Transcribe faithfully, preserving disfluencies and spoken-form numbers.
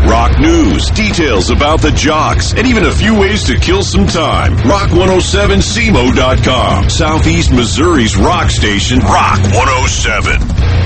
Rock news, details about the jocks, and even a few ways to kill some time. Rock one oh seven C M O dot com. Southeast Missouri's rock station, Rock one oh seven.